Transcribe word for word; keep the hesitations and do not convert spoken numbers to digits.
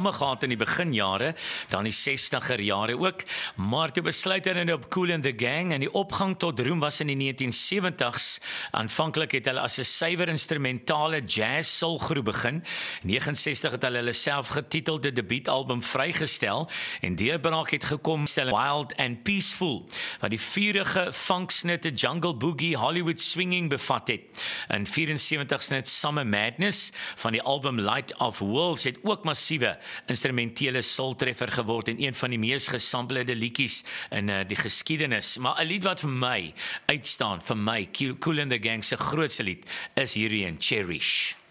drama gehad in die beginjare, dan die sestiger jare ook, maar toe besluit hy nou op Kool and the Gang, en die opgang tot roem was in die negentien sewentig's. Aanvanklik het hulle as 'n suiwer instrumentale jazz soulgroep begin. negenensestig het hulle hulle self getitelde debuutalbum vrygestel, en deurbraak het gekom stel Wild and Peaceful, wat die vurige funksnitte jungle boogie Hollywood swinging bevat het. In vierensewentig snit Summer Madness van die album Light of Worlds het ook massiewe instrumentele soultreffer geword en een van die mees gesampelde liedjies in uh, die geskiedenis. Maar 'n lied wat vir my uitstaan, vir my Kool and the Gang se grootste lied is hierdie een, Cherish.